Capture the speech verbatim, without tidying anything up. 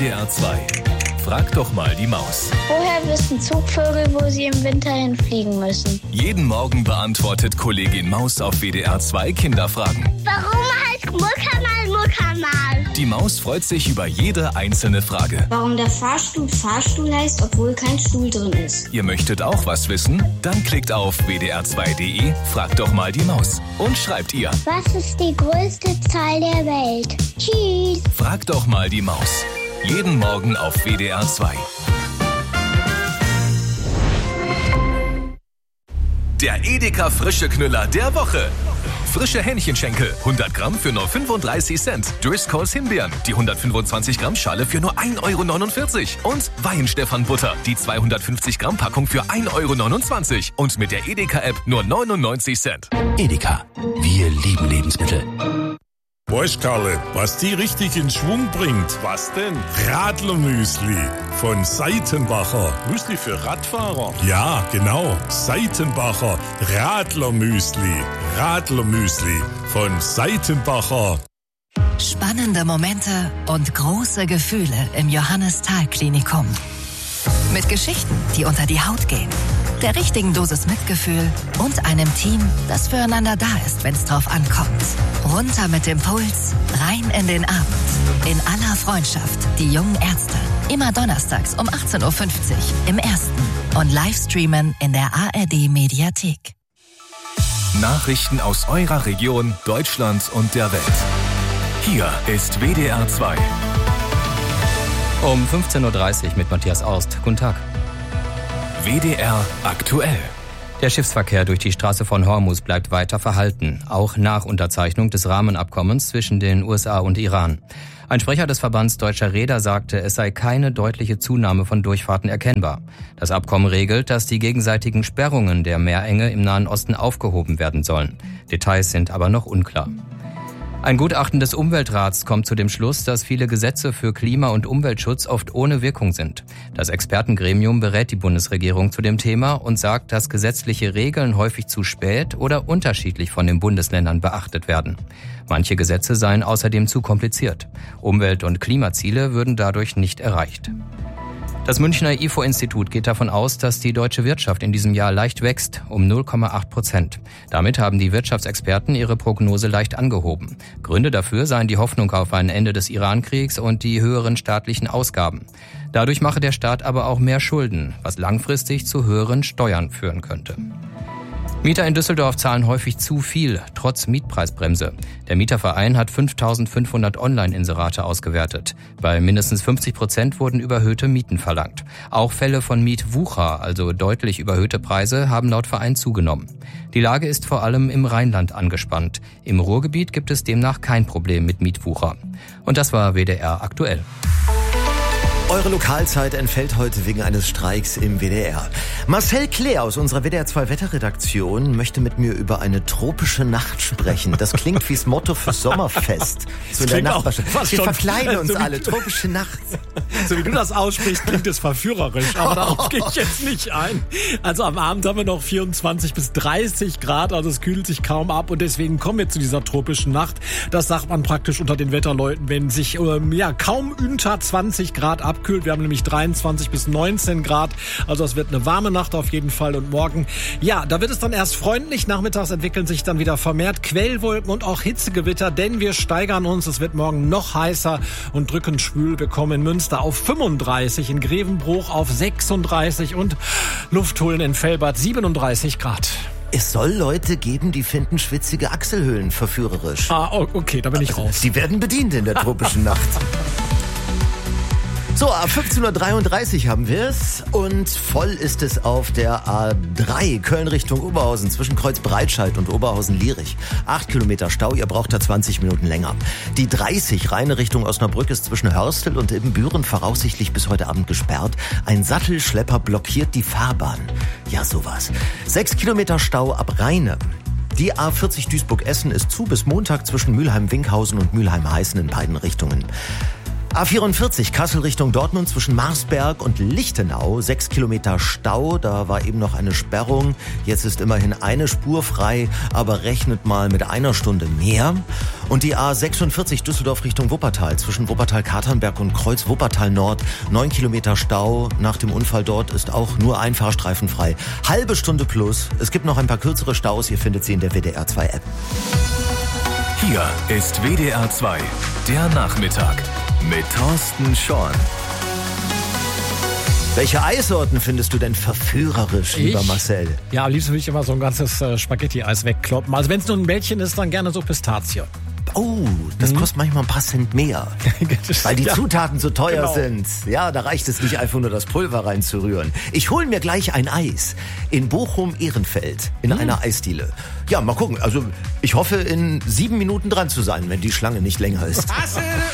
D R zwei. Frag doch mal die Maus. Woher wissen Zugvögel, wo sie im Winter hinfliegen müssen? Jeden Morgen beantwortet Kollegin Maus auf W D R zwei Kinderfragen. Warum heißt Muckamal Muckamal? Die Maus freut sich über jede einzelne Frage. Warum der Fahrstuhl Fahrstuhl heißt, obwohl kein Stuhl drin ist. Ihr möchtet auch was wissen? Dann klickt auf w d r zwei punkt d e, fragt doch mal die Maus und schreibt ihr. Was ist die größte Zahl der Welt? Tschüss. Frag doch mal die Maus. Jeden Morgen auf W D R zwei. Der Edeka Frische Knüller der Woche. Frische Hähnchenschenkel, hundert Gramm für nur fünfunddreißig Cent. Driscolls Himbeeren, die hundertfünfundzwanzig Gramm Schale für nur ein Euro neunundvierzig. Und Weihenstephan-Butter, die zweihundertfünfzig Gramm Packung für ein Euro neunundzwanzig. Und mit der Edeka-App nur neunundneunzig Cent. Edeka, wir lieben Lebensmittel. Weißt Karle, was die richtig in Schwung bringt? Was denn? Radlermüsli von Seitenbacher. Müsli für Radfahrer? Ja, genau. Seitenbacher Radlermüsli. Radlermüsli von Seitenbacher. Spannende Momente und große Gefühle im Johannes-Thal-Klinikum. Mit Geschichten, die unter die Haut gehen, der richtigen Dosis Mitgefühl und einem Team, das füreinander da ist, wenn es drauf ankommt. Runter mit dem Puls, rein in den Abend. In aller Freundschaft, die jungen Ärzte. Immer donnerstags um achtzehn Uhr fünfzig im Ersten und Livestreamen in der A R D-Mediathek. Nachrichten aus eurer Region, Deutschland und der Welt. Hier ist W D R zwei. Um fünfzehn Uhr dreißig mit Matthias Aust. Guten Tag. W D R aktuell. Der Schiffsverkehr durch die Straße von Hormuz bleibt weiter verhalten, auch nach Unterzeichnung des Rahmenabkommens zwischen den U S A und Iran. Ein Sprecher des Verbands Deutscher Reeder sagte, es sei keine deutliche Zunahme von Durchfahrten erkennbar. Das Abkommen regelt, dass die gegenseitigen Sperrungen der Meerenge im Nahen Osten aufgehoben werden sollen. Details sind aber noch unklar. Ein Gutachten des Umweltrats kommt zu dem Schluss, dass viele Gesetze für Klima- und Umweltschutz oft ohne Wirkung sind. Das Expertengremium berät die Bundesregierung zu dem Thema und sagt, dass gesetzliche Regeln häufig zu spät oder unterschiedlich von den Bundesländern beachtet werden. Manche Gesetze seien außerdem zu kompliziert. Umwelt- und Klimaziele würden dadurch nicht erreicht. Das Münchner I F O-Institut geht davon aus, dass die deutsche Wirtschaft in diesem Jahr leicht wächst, um null Komma acht Prozent. Damit haben die Wirtschaftsexperten ihre Prognose leicht angehoben. Gründe dafür seien die Hoffnung auf ein Ende des Iran-Kriegs und die höheren staatlichen Ausgaben. Dadurch mache der Staat aber auch mehr Schulden, was langfristig zu höheren Steuern führen könnte. Mieter in Düsseldorf zahlen häufig zu viel, trotz Mietpreisbremse. Der Mieterverein hat fünftausendfünfhundert Online-Inserate ausgewertet. Bei mindestens fünfzig Prozent wurden überhöhte Mieten verlangt. Auch Fälle von Mietwucher, also deutlich überhöhte Preise, haben laut Verein zugenommen. Die Lage ist vor allem im Rheinland angespannt. Im Ruhrgebiet gibt es demnach kein Problem mit Mietwucher. Und das war W D R aktuell. Eure Lokalzeit entfällt heute wegen eines Streiks im W D R. Marcel Klee aus unserer W D R zwei Wetterredaktion möchte mit mir über eine tropische Nacht sprechen. Das klingt wie das Motto fürs Sommerfest. So in der Nachbarschaft. Wir verkleiden uns so alle. Tropische Nacht. So wie du das aussprichst, klingt es verführerisch. Aber darauf gehe ich jetzt nicht ein. Also am Abend haben wir noch vierundzwanzig bis dreißig Grad. Also es kühlt sich kaum ab. Und deswegen kommen wir zu dieser tropischen Nacht. Das sagt man praktisch unter den Wetterleuten, wenn sich ähm, ja kaum unter zwanzig Grad ab Kühlt. Wir haben nämlich dreiundzwanzig bis neunzehn Grad. Also es wird eine warme Nacht auf jeden Fall. Und morgen, ja, da wird es dann erst freundlich. Nachmittags entwickeln sich dann wieder vermehrt Quellwolken und auch Hitzegewitter, denn wir steigern uns. Es wird morgen noch heißer und drückend schwül. Wir kommen in Münster auf fünfunddreißig, in Grevenbruch auf sechsunddreißig und Luftholen in Velbert siebenunddreißig Grad. Es soll Leute geben, die finden schwitzige Achselhöhlen verführerisch. Ah, okay, da bin ich raus. Die werden bedient in der tropischen Nacht. So, ab fünfzehn Uhr dreiunddreißig haben wir es und voll ist es auf der A drei Köln Richtung Oberhausen zwischen Kreuzbreitscheid und Oberhausen-Lierich. Acht Kilometer Stau, ihr braucht da zwanzig Minuten länger. Die dreißig reine Richtung Osnabrück ist zwischen Hörstel und Ibbenbüren voraussichtlich bis heute Abend gesperrt. Ein Sattelschlepper blockiert die Fahrbahn. Ja, sowas. Sechs Kilometer Stau ab Rheine. Die A vierzig Duisburg-Essen ist zu bis Montag zwischen Mülheim-Winkhausen und Mülheim-Heißen in beiden Richtungen. A vierundvierzig, Kassel Richtung Dortmund zwischen Marsberg und Lichtenau. Sechs Kilometer Stau, da war eben noch eine Sperrung. Jetzt ist immerhin eine Spur frei, aber rechnet mal mit einer Stunde mehr. Und die A sechsundvierzig Düsseldorf Richtung Wuppertal zwischen Wuppertal-Katernberg und Kreuz Wuppertal Nord. Neun Kilometer Stau. Nach dem Unfall dort ist auch nur ein Fahrstreifen frei. Halbe Stunde plus. Es gibt noch ein paar kürzere Staus. Ihr findet sie in der W D R zwei App. Hier ist W D R zwei, der Nachmittag mit Thorsten Schorn. Welche Eissorten findest du denn verführerisch, lieber Ich? Marcel? Ja, am liebsten will ich immer so ein ganzes äh, Spaghetti-Eis wegkloppen. Also wenn es nur ein Bällchen ist, dann gerne so Pistazie. Oh, das Mhm. kostet manchmal ein paar Cent mehr, weil die Ja, Zutaten so teuer genau. sind. Ja, da reicht es nicht einfach nur das Pulver reinzurühren. Ich hole mir gleich ein Eis in Bochum-Ehrenfeld in einer Eisdiele. Ja, mal gucken. Also ich hoffe, in sieben Minuten dran zu sein, wenn die Schlange nicht länger ist.